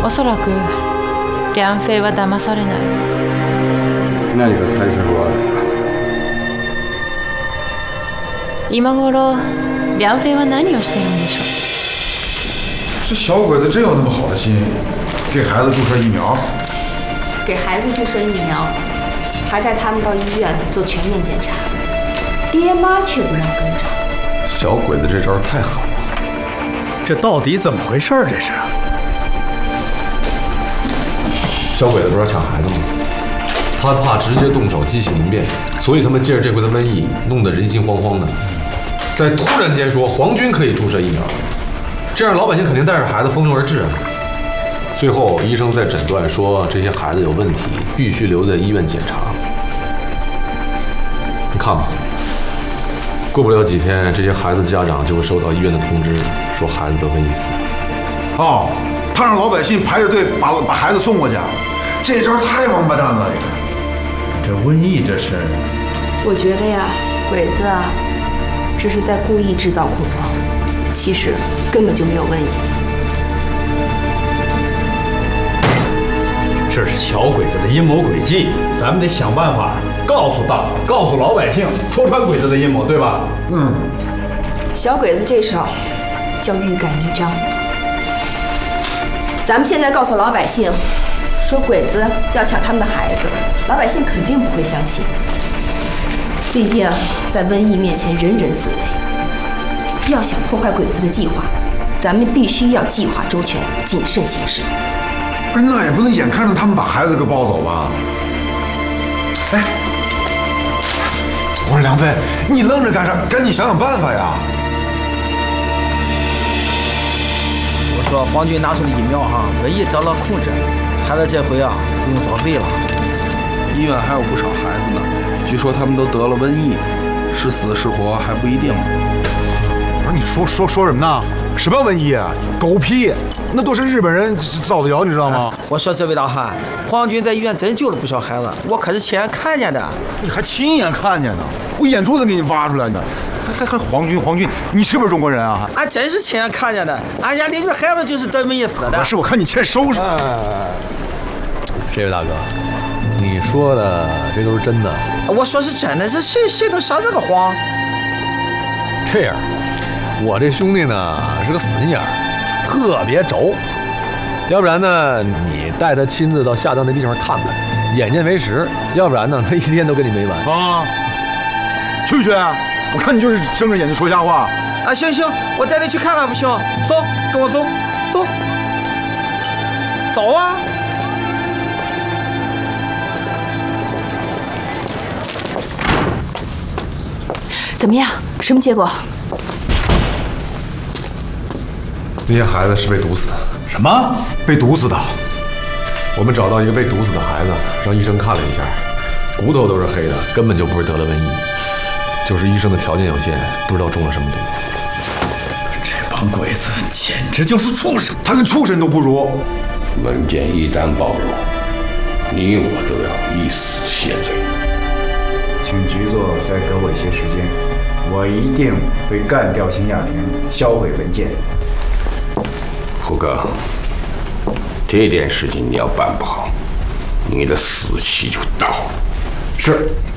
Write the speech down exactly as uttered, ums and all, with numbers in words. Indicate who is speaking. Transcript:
Speaker 1: おそらく梁平は騙されない。
Speaker 2: 何か対策はある？
Speaker 1: 今頃梁平は何をしてるんでしょう？
Speaker 3: 这小鬼子真有那么好的心，给孩子注射疫苗？
Speaker 4: 给孩子注射疫苗，还带他们到医院做全面检查，爹妈却不让跟着。
Speaker 2: 小鬼子这招太狠了，
Speaker 5: 这到底怎么回事？这是？
Speaker 6: 小鬼子不是要抢孩子吗？他怕直接动手激起民变，所以他们借着这回的瘟疫，弄得人心惶惶的。再突然间说皇军可以注射疫苗，这样老百姓肯定带着孩子蜂拥而至啊。最后医生在诊断说这些孩子有问题，必须留在医院检查。你看吧，过不了几天，这些孩子家长就会收到医院的通知，说孩子得瘟疫死。
Speaker 3: 哦，他让老百姓排着队把把孩子送过去，这招太王八蛋了！你看，
Speaker 5: 这瘟疫这是……
Speaker 4: 我觉得呀，鬼子啊，这是在故意制造恐慌，其实根本就没有瘟疫。
Speaker 5: 这是小鬼子的阴谋诡计，咱们得想办法告诉大伙，告诉老百姓，戳穿鬼子的阴谋，对吧？
Speaker 3: 嗯。
Speaker 4: 小鬼子这手叫欲盖弥彰。咱们现在告诉老百姓，说鬼子要抢他们的孩子，老百姓肯定不会相信。毕竟在瘟疫面前，人人自危。要想破坏鬼子的计划，咱们必须要计划周全，谨慎行事。
Speaker 3: 不是，那也不能眼看着他们把孩子给抱走吧？哎，我说梁飞，你愣着干啥？赶紧想想办法呀！
Speaker 7: 我说皇军拿出了疫苗哈，瘟疫得了控制，孩子这回啊不用遭罪了。
Speaker 8: 医院还有不少孩子呢，据说他们都得了瘟疫，是死是活还不一定。
Speaker 3: 不是，你说说说什么呢？什么瘟疫啊？狗屁！那都是日本人造的谣，你知道吗？
Speaker 7: 我说这位大汉，皇军在医院真救了不少孩子，我可是亲眼看见的。
Speaker 3: 你还亲眼看见呢？我眼珠子给你挖出来的，还还还皇军皇军，你是不是中国人啊？
Speaker 7: 俺真是亲眼看见的，俺家邻居孩子就是得瘟疫死的。
Speaker 3: 是，我看你欠收拾。
Speaker 6: 这位大哥，你说的这都是真的？
Speaker 7: 我说是真的，这谁谁能撒这个谎？
Speaker 6: 这样，我这兄弟呢是个死心眼儿，特别轴。要不然呢，你带他亲自到下葬那地方看看，眼见为实；要不然呢，他一天都跟你没完
Speaker 3: 啊！去不去？我看你就是睁着眼睛说瞎话。
Speaker 7: 啊，行行，我带你去看看不行？走，跟我走，走，走啊！
Speaker 4: 怎么样？什么结果？
Speaker 6: 那些孩子是被毒死的。
Speaker 5: 什么？
Speaker 3: 被毒死的？
Speaker 6: 我们找到一个被毒死的孩子，让医生看了一下，骨头都是黑的，根本就不是得了瘟疫，就是医生的条件有限，不知道中了什么毒。
Speaker 5: 这帮鬼子简直就是畜生，
Speaker 3: 他跟畜生都不如。
Speaker 9: 文件一旦暴露，你我都要以死谢罪。
Speaker 10: 请局座再给我一些时间，我一定会干掉秦亚玲，销毁文件。
Speaker 9: 胡哥，这件事情你要办不好，你的死期就到了。
Speaker 3: 是。